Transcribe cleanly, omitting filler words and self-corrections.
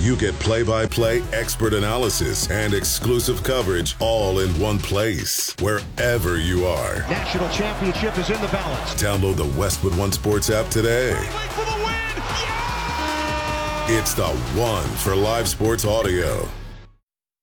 you get play-by-play expert analysis and exclusive coverage all in one place, wherever you are. National championship is in the balance. Download the Westwood One Sports app today. For the win! Yeah! It's the one for live sports audio.